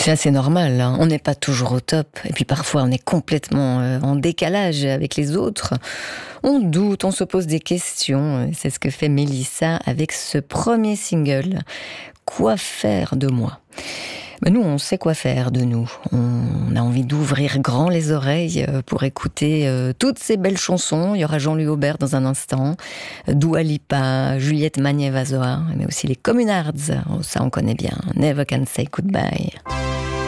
C'est assez normal, hein. On n'est pas toujours au top. Et puis parfois, on est complètement en décalage avec les autres. On doute, on se pose des questions. C'est ce que fait Mélissa avec ce premier single. Quoi faire de moi ? Nous, on sait quoi faire de nous. On a envie d'ouvrir grand les oreilles pour écouter toutes ces belles chansons. Il y aura Jean-Louis Aubert dans un instant, Dua Lipa, Juliette Magnier-Vazoa, mais aussi les Communards. Ça, on connaît bien. Never Can Say Goodbye.